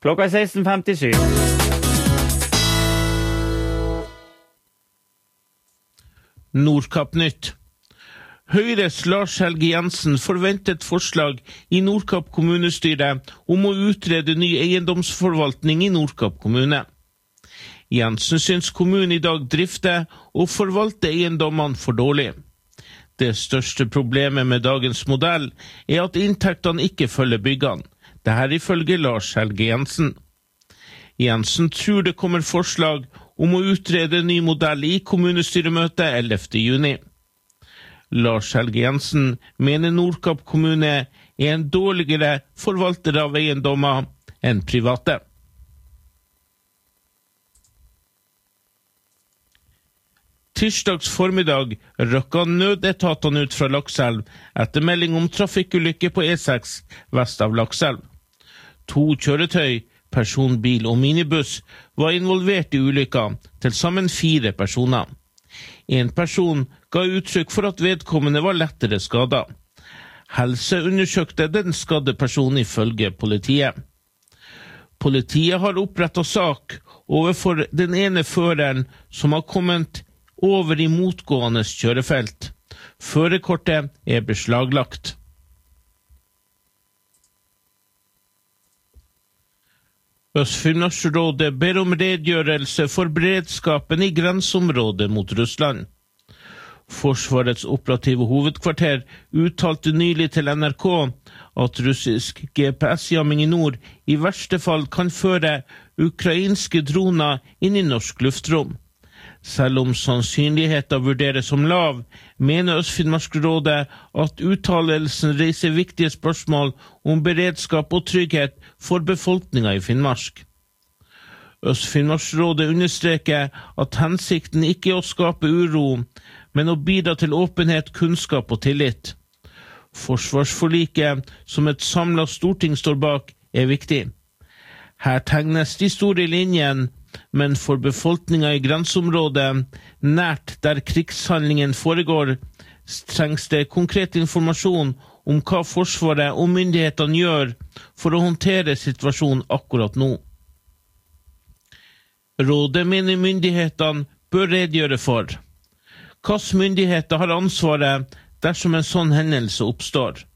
Klokka 16:57. Nordkapp Nytt. Høyres Lars Helge Jensen forventet forslag i Nordkapp kommunestyre om å utrede ny eiendomsforvaltning i Nordkapp kommune. Jensen syns kommunen i dag drifter og forvalter eiendommene for dårlig. Det største problemet med dagens modell er at inntektene ikke følger byggene. Dette ifølge Lars Helge Jensen. Jensen tror det kommer forslag om å utrede ny modell i kommunestyremøtet 11. juni. Lars Helge Jensen mener Nordkapp kommune er en dårligere forvalter av eiendommer enn private. Tirsdags formiddag røkka nødetatene ut fra Lakselv etter melding om trafikkulykke på E6 vest av Lakselv. 2 kjøretøy, personbil og minibuss var involvert i ulykka, til sammen 4 personer. En person ga uttrykk for at vedkommende var lettere skadet. Helse undersøkte den skadde personen ifølge politiet. Politiet har opprettet sak overfor den ene føreren som har kommet over i motgående kjørefelt. Førerkortet er beslaglagt. Øst-Finnmarksrådet ber om redegjørelse for beredskapen i grenseområdet mot Russland. Forsvarets operative hovedkvarter uttalte nylig til NRK at russisk GPS-jamming i nord i verste fall kan føre ukrainske droner inn i norsk luftrom. Selv om sannsynligheten vurderes som lav, mener Øst-Finnmarksrådet at uttalelsen reiser viktige spørsmål om beredskap og trygghet for befolkningen i Finnmark. Øst-Finnmarksrådet understreker at hensikten ikke er å skape uro, men å bidra til åpenhet, kunnskap og tillit. Forsvarsforliket, som et samlet storting står bak, er viktig. Her tegnes de store linjene, men for befolkningen i grenseområdet, nært der krigshandlingen foregår, trengs det konkret informasjon om hva Forsvaret og myndighetene gjør for å håndtere situasjonen akkurat nå. Rådet mener myndighetene bør redegjøre for hvilke myndigheter har ansvaret dersom en sånn hendelse oppstår.